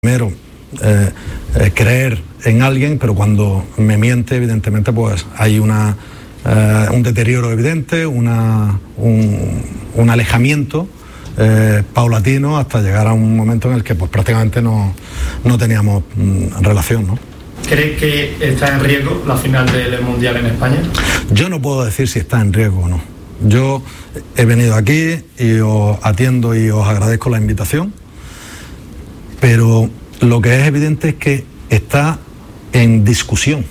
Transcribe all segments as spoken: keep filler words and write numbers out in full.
Primero, eh, eh, creer en alguien, pero cuando me miente, evidentemente, pues hay una, eh, un deterioro evidente, una, un, un alejamiento eh, paulatino hasta llegar a un momento en el que pues prácticamente no, no teníamos mm, relación, ¿no? ¿Cree que está en riesgo la final del Mundial en España? Yo no puedo decir si está en riesgo o no. Yo he venido aquí y os atiendo y os agradezco la invitación, pero lo que es evidente es que está en discusión.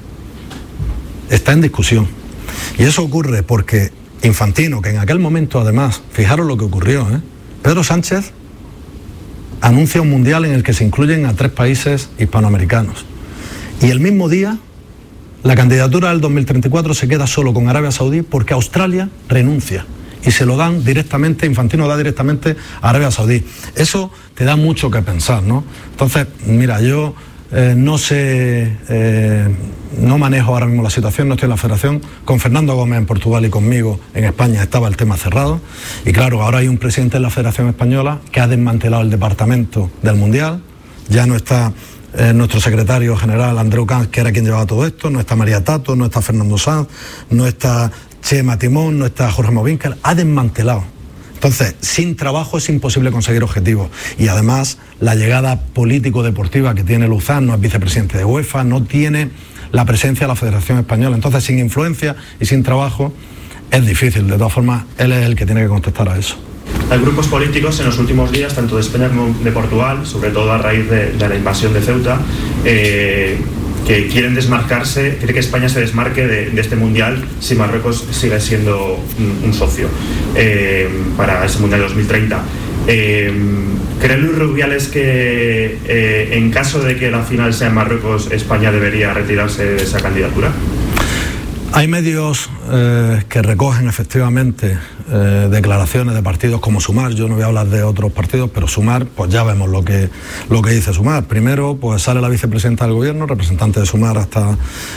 Está en discusión. Y eso ocurre porque Infantino, que en aquel momento además, fijaros lo que ocurrió, ¿eh? Pedro Sánchez anuncia un mundial en el que se incluyen a tres países hispanoamericanos. Y el mismo día, la candidatura del dos mil treinta y cuatro se queda solo con Arabia Saudí porque Australia renuncia. Y se lo dan directamente, Infantino da directamente a Arabia Saudí. Eso te da mucho que pensar, ¿no? Entonces, mira, yo eh, no sé, eh, no manejo ahora mismo la situación, no estoy en la federación. Con Fernando Gómez en Portugal y conmigo en España estaba el tema cerrado. Y claro, ahora hay un presidente de la Federación Española que ha desmantelado el departamento del Mundial. Ya no está eh, nuestro secretario general, Andreu Camps, que era quien llevaba todo esto, no está María Tato, no está Fernando Sanz, no está Chema Timón, no está Jorge Movinkel, ha desmantelado. Entonces, sin trabajo es imposible conseguir objetivos. Y además, la llegada político-deportiva que tiene Luzán, no es vicepresidente de UEFA, no tiene la presencia de la Federación Española. Entonces, sin influencia y sin trabajo, es difícil. De todas formas, él es el que tiene que contestar a eso. Hay grupos políticos en los últimos días, tanto de España como de Portugal, sobre todo a raíz de, de la invasión de Ceuta, eh, que quieren desmarcarse, quiere que España se desmarque de, de este mundial si Marruecos sigue siendo un, un socio eh, para ese mundial de dos mil treinta. Eh, ¿Cree Luis Rubiales que eh, en caso de que la final sea en Marruecos, España debería retirarse de esa candidatura? Hay medios eh, que recogen efectivamente eh, declaraciones de partidos como Sumar. Yo no voy a hablar de otros partidos, pero Sumar, pues ya vemos lo que, lo que dice Sumar. Primero, pues sale la vicepresidenta del gobierno, representante de Sumar hasta, eh,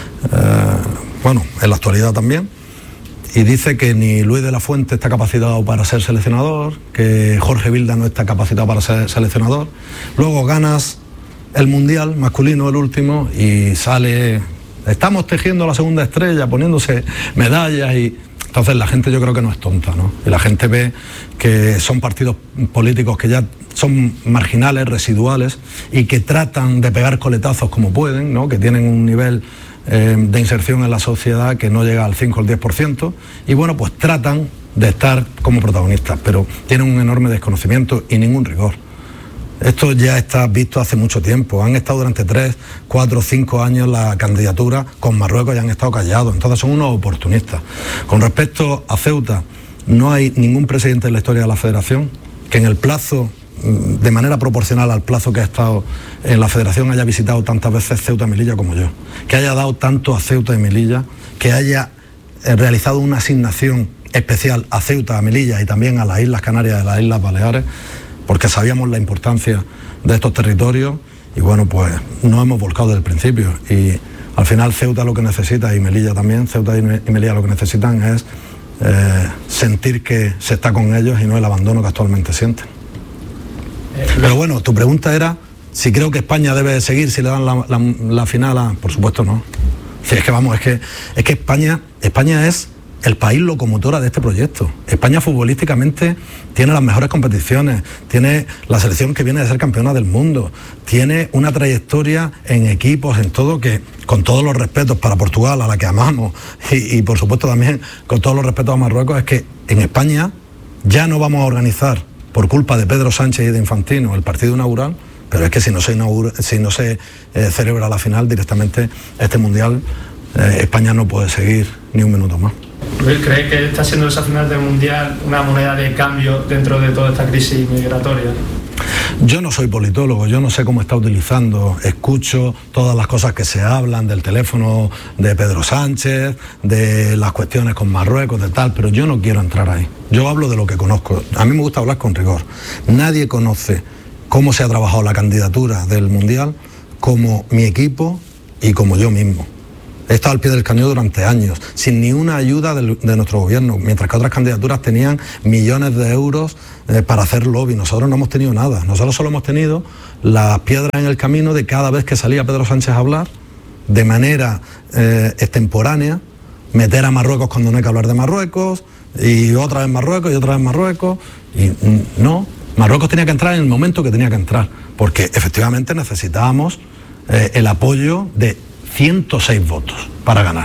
bueno, en la actualidad también, y dice que ni Luis de la Fuente está capacitado para ser seleccionador, que Jorge Vilda no está capacitado para ser seleccionador. Luego ganas el Mundial masculino, el último, y sale... Estamos tejiendo la segunda estrella, poniéndose medallas y... Entonces la gente yo creo que no es tonta, ¿no? Y la gente ve que son partidos políticos que ya son marginales, residuales y que tratan de pegar coletazos como pueden, ¿no? Que tienen un nivel eh, de inserción en la sociedad que no llega al cinco o el diez por ciento y bueno, pues tratan de estar como protagonistas, pero tienen un enorme desconocimiento y ningún rigor. Esto ya está visto hace mucho tiempo. Han estado durante tres, cuatro, cinco años la candidatura con Marruecos y han estado callados. Entonces son unos oportunistas. Con respecto a Ceuta, no hay ningún presidente en la historia de la Federación que en el plazo, de manera proporcional al plazo que ha estado en la Federación, haya visitado tantas veces Ceuta y Melilla como yo. Que haya dado tanto a Ceuta y Melilla, que haya realizado una asignación especial a Ceuta, a Melilla y también a las Islas Canarias y a las Islas Baleares, porque sabíamos la importancia de estos territorios y bueno, pues nos hemos volcado desde el principio y al final Ceuta lo que necesita y Melilla también, Ceuta y Melilla lo que necesitan es eh, sentir que se está con ellos y no el abandono que actualmente sienten. Pero bueno, tu pregunta era si creo que España debe seguir si le dan la, la, la final a... Por supuesto no. Si es que vamos, es que, es que España, España es el país locomotora de este proyecto. España futbolísticamente tiene las mejores competiciones, tiene la selección que viene de ser campeona del mundo, tiene una trayectoria en equipos, en todo, que con todos los respetos para Portugal, a la que amamos, y, y por supuesto también con todos los respetos a Marruecos, es que en España ya no vamos a organizar, por culpa de Pedro Sánchez y de Infantino, el partido inaugural, pero es que si no se, inaugura, si no se eh, celebra la final directamente, este Mundial, eh, España no puede seguir ni un minuto más. ¿Cree que está siendo esa final del Mundial una moneda de cambio dentro de toda esta crisis migratoria? Yo no soy politólogo, yo no sé cómo está utilizando, escucho todas las cosas que se hablan del teléfono de Pedro Sánchez, de las cuestiones con Marruecos, de tal, pero yo no quiero entrar ahí. Yo hablo de lo que conozco, a mí me gusta hablar con rigor. Nadie conoce cómo se ha trabajado la candidatura del Mundial como mi equipo y como yo mismo. He estado al pie del cañón durante años, sin ni una ayuda de, de nuestro gobierno, mientras que otras candidaturas tenían millones de euros eh, para hacer lobby. Nosotros no hemos tenido nada. Nosotros solo hemos tenido las piedras en el camino de cada vez que salía Pedro Sánchez a hablar, de manera eh, extemporánea, meter a Marruecos cuando no hay que hablar de Marruecos, y otra vez Marruecos, y otra vez Marruecos, y mm, no. Marruecos tenía que entrar en el momento que tenía que entrar, porque efectivamente necesitábamos eh, el apoyo de ciento seis votos para ganar.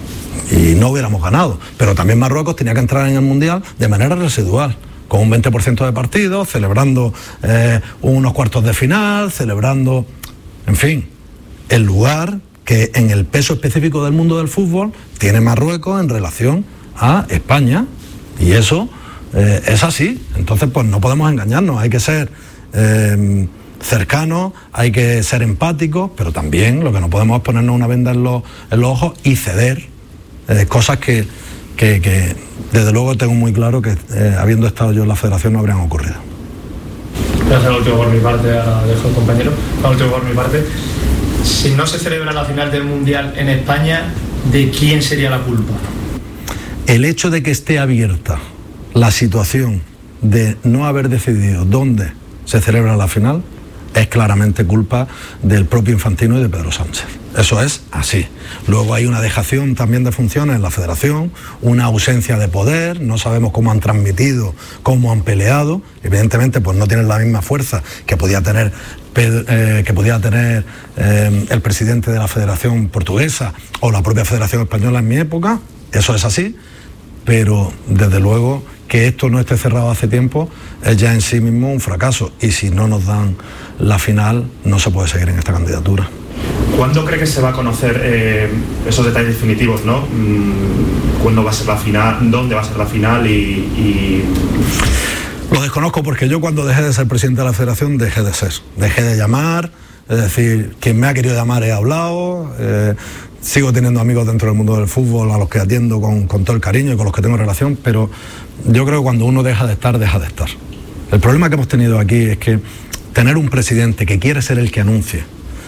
Y no hubiéramos ganado. Pero también Marruecos tenía que entrar en el Mundial de manera residual, con un veinte por ciento de partidos, celebrando eh, unos cuartos de final, celebrando, en fin, el lugar que en el peso específico del mundo del fútbol tiene Marruecos en relación a España. Y eso eh, es así. Entonces, pues no podemos engañarnos, hay que ser Eh, cercanos, hay que ser empáticos, pero también lo que no podemos es ponernos una venda en los, en los ojos y ceder eh, cosas que, que, que desde luego tengo muy claro que eh, habiendo estado yo en la federación no habrían ocurrido. Gracias, lo último por mi parte, ahora dejo al compañero, lo último por mi parte. Si no se celebra la final del Mundial en España, ¿de quién sería la culpa? El hecho de que esté abierta la situación de no haber decidido dónde se celebra la final es claramente culpa del propio Infantino y de Pedro Sánchez. Eso es así. Luego hay una dejación también de funciones en la federación, una ausencia de poder, no sabemos cómo han transmitido, cómo han peleado. Evidentemente, pues no tienen la misma fuerza que podía tener, eh, que podía tener eh, el presidente de la Federación Portuguesa o la propia Federación Española en mi época. Eso es así, pero desde luego que esto no esté cerrado hace tiempo es ya en sí mismo un fracaso, y si no nos dan la final no se puede seguir en esta candidatura. ¿Cuándo cree que se va a conocer eh, esos detalles definitivos, ¿no? ¿Cuándo va a ser la final? ¿Dónde va a ser la final? Y, y... Lo desconozco, porque yo cuando dejé de ser presidente de la federación dejé de ser, dejé de llamar, es decir, quien me ha querido llamar he hablado, eh, sigo teniendo amigos dentro del mundo del fútbol a los que atiendo con, con todo el cariño y con los que tengo relación, pero yo creo que cuando uno deja de estar, deja de estar. El problema que hemos tenido aquí es que tener un presidente que quiere ser el que anuncie,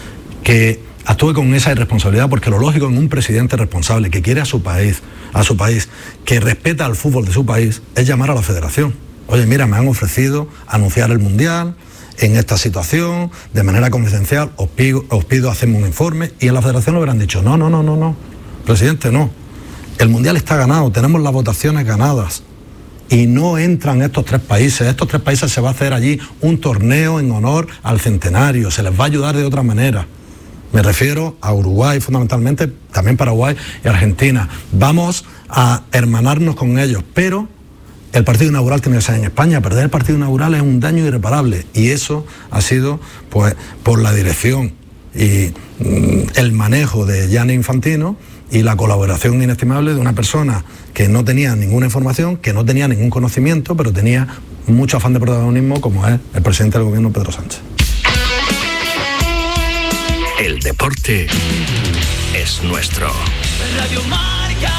que actúe con esa irresponsabilidad, porque lo lógico en un presidente responsable que quiere a su país, a su país, que respeta al fútbol de su país, es llamar a la federación. Oye, mira, me han ofrecido anunciar el Mundial en esta situación, de manera confidencial, os pido, os pido hacerme un informe, y en la federación lo habrán dicho, no, no, no, no, no, presidente, no. El Mundial está ganado, tenemos las votaciones ganadas, y no entran estos tres países. Estos tres países se va a hacer allí un torneo en honor al centenario, se les va a ayudar de otra manera. Me refiero a Uruguay fundamentalmente, también Paraguay y Argentina. Vamos a hermanarnos con ellos, pero el partido inaugural tiene que ser en España. Perder el partido inaugural es un daño irreparable, y eso ha sido pues por la dirección y mm, el manejo de Gianni Infantino y la colaboración inestimable de una persona que no tenía ninguna información, que no tenía ningún conocimiento, pero tenía mucho afán de protagonismo, como es el presidente del gobierno, Pedro Sánchez. El deporte es nuestro. Radio Marca.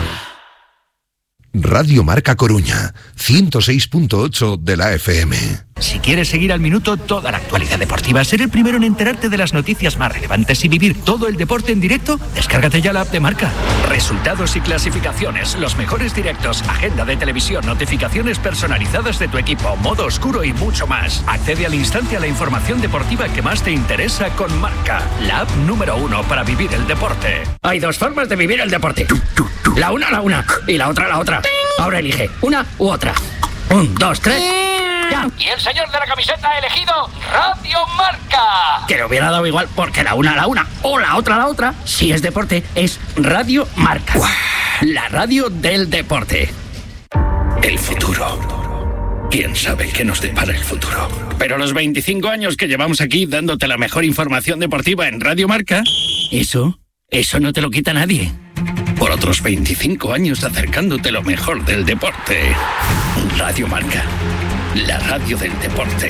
Radio Marca Coruña, ciento seis punto ocho de la F M. Si quieres seguir al minuto toda la actualidad deportiva, ser el primero en enterarte de las noticias más relevantes y vivir todo el deporte en directo, descárgate ya la app de Marca. Resultados y clasificaciones, los mejores directos, agenda de televisión, notificaciones personalizadas de tu equipo, modo oscuro y mucho más. Accede al instante a la información deportiva que más te interesa con Marca, la app número uno para vivir el deporte. Hay dos formas de vivir el deporte. La una, la una, y la otra, la otra. Ahora elige una u otra. Un, dos, tres. ¡Ya! Y el señor de la camiseta ha elegido Radio Marca. Que le hubiera dado igual, porque la una, la una, o la otra, la otra. Si es deporte, es Radio Marca. ¡Uah! La radio del deporte. El futuro. ¿Quién sabe qué nos depara el futuro? Pero los veinticinco años que llevamos aquí dándote la mejor información deportiva en Radio Marca, eso, eso no te lo quita nadie. Por otros veinticinco años acercándote lo mejor del deporte. Radio Marca, la radio del deporte.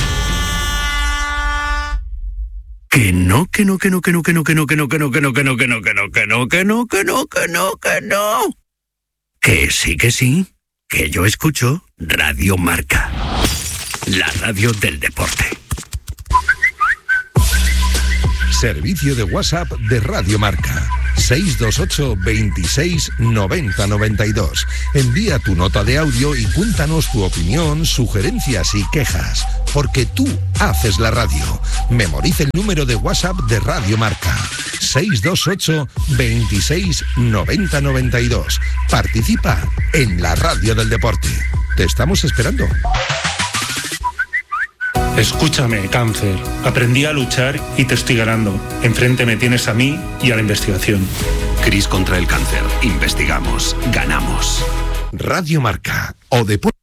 Que no, que no, que no, que no, que no, que no, que no, que no, que no, que no, que no, que no, que no, que no, que no, que no, que no. Que sí, que sí, que yo escucho Radio Marca, la radio del deporte. Servicio de WhatsApp de Radio Marca. seis dos ocho, veintiséis, noventa, noventa y dos. Envía tu nota de audio y cuéntanos tu opinión, sugerencias y quejas, porque tú haces la radio. Memoriza el número de WhatsApp de Radio Marca, seis dos ocho, veintiséis, noventa, noventa y dos. Participa en la radio del deporte. Te estamos esperando. Escúchame, cáncer. Aprendí a luchar y te estoy ganando. Enfrente me tienes a mí y a la investigación. CRIS contra el cáncer. Investigamos. Ganamos. Radio Marca o Deporte.